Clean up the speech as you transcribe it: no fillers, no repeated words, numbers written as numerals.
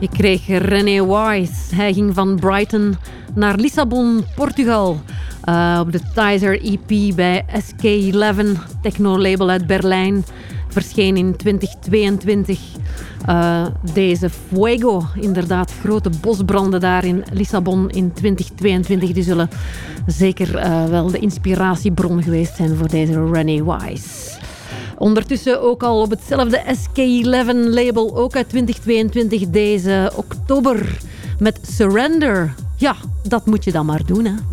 Ik kreeg René Wise. Hij ging van Brighton naar Lissabon, Portugal. Op de Tizer EP bij SK11, techno-label uit Berlijn. Verscheen in 2022. Deze Fuego, inderdaad, grote bosbranden daar in Lissabon in 2022. Die zullen zeker wel de inspiratiebron geweest zijn voor deze René Wise. Ondertussen ook al op hetzelfde SK11-label, ook uit 2022, deze oktober met Surrender. Ja, dat moet je dan maar doen, hè.